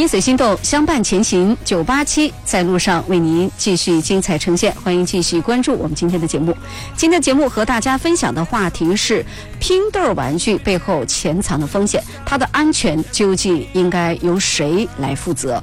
逆随心动，相伴前行。987在路上为您继续精彩呈现，欢迎继续关注我们今天的节目。今天的节目和大家分享的话题是拼豆玩具背后潜藏的风险，它的安全究竟应该由谁来负责？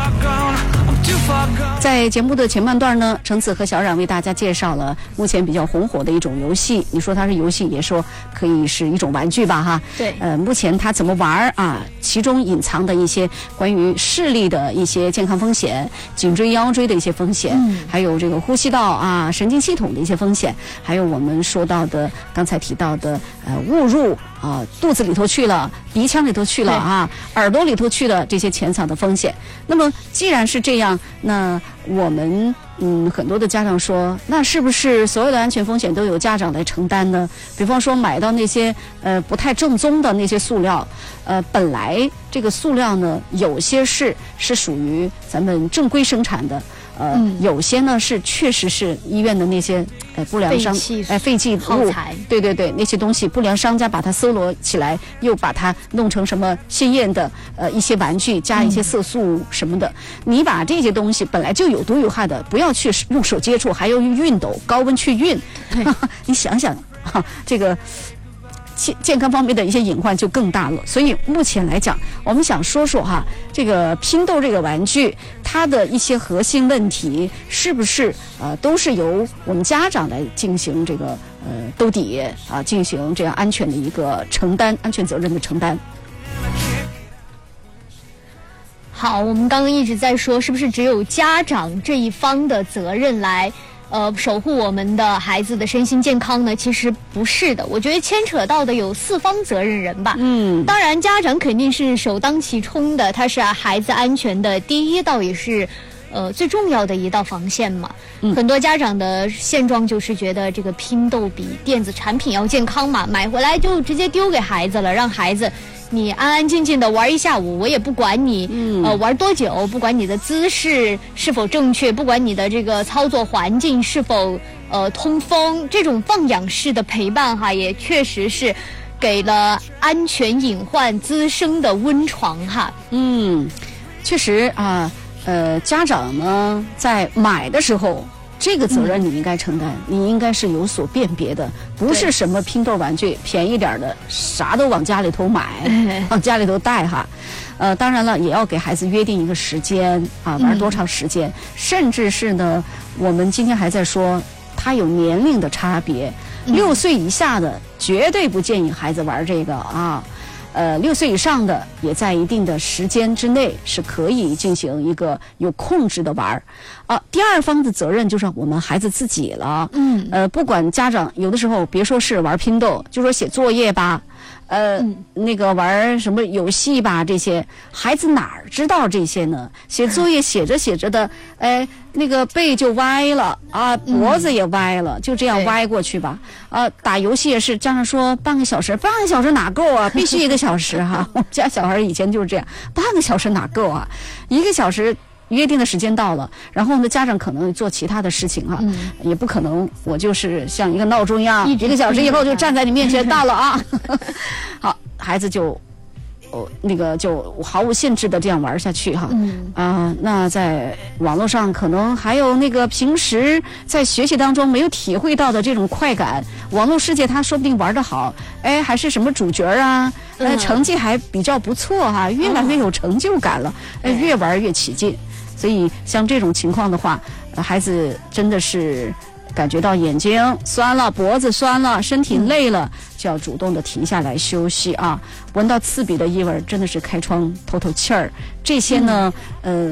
在节目的前半段呢，橙子和小冉为大家介绍了目前比较红火的一种游戏。你说它是游戏，也说可以是一种玩具吧，哈。 对。 目前它怎么玩啊？其中隐藏的一些关于视力的一些健康风险、颈椎、腰椎的一些风险，还有这个呼吸道啊、神经系统的一些风险，还有我们说到的刚才提到的误入啊肚子里头去了、鼻腔里头去了啊、耳朵里头去了这些潜藏的风险。那么既然是这样，那我们很多的家长说，那是不是所有的安全风险都由家长来承担呢？比方说买到那些不太正宗的那些塑料，本来这个塑料呢，有些是属于咱们正规生产的。有些呢是确实是医院的那些不良商废弃物，对对对，那些东西不良商家把它搜罗起来，又把它弄成什么鲜艳的一些玩具，加一些色素什么的。你把这些东西本来就有毒有害的，不要去用手接触，还要用熨斗高温去熨，你想想这个。健康方面的一些隐患就更大了，所以目前来讲，我们想说说这个拼豆这个玩具，它的一些核心问题是不是都是由我们家长来进行这个兜底进行这样安全的一个承担，安全责任的承担。 好，我们刚刚一直在说，是不是只有家长这一方的责任来守护我们的孩子的身心健康呢？其实不是的，我觉得牵扯到的有4方责任人吧。当然家长肯定是首当其冲的，他是孩子安全的第一道也是最重要的一道防线嘛。很多家长的现状就是觉得这个拼豆比电子产品要健康嘛，买回来就直接丢给孩子了，让孩子你安安静静的玩一下午，我也不管你玩多久，不管你的姿势是否正确，不管你的这个操作环境是否通风，这种放养式的陪伴也确实是给了安全隐患滋生的温床确实家长呢在买的时候，这个责任你应该承担，你应该是有所辨别的，不是什么拼豆玩具便宜点的啥都往家里头买，往家里头带当然了，也要给孩子约定一个时间玩多长时间，甚至是呢，我们今天还在说它有年龄的差别，6岁以下的绝对不建议孩子玩这个6岁以上的也在一定的时间之内是可以进行一个有控制的玩第二方的责任就是我们孩子自己了。不管家长有的时候别说是玩拼豆，就说写作业吧，那个玩什么游戏吧，这些孩子哪儿知道这些呢？写作业写着写着的，那个背就歪了脖子也歪了，就这样歪过去吧。打游戏也是，家长说半个小时哪够啊？必须1个小时我们家小孩以前就是这样，半个小时哪够啊？1个小时。约定的时间到了，然后呢，家长可能做其他的事情也不可能我就是像一个闹钟一样，1个小时以后就站在你面前到了好，孩子就那个就毫无限制的这样玩下去那在网络上可能还有那个平时在学习当中没有体会到的这种快感，网络世界他说不定玩得好，还是什么主角成绩还比较不错越来越有成就感了，越玩越起劲。所以像这种情况的话，孩子真的是感觉到眼睛酸了，脖子酸了，身体累了，就要主动的停下来休息闻到刺鼻的异味，真的是开窗透透气儿。这些呢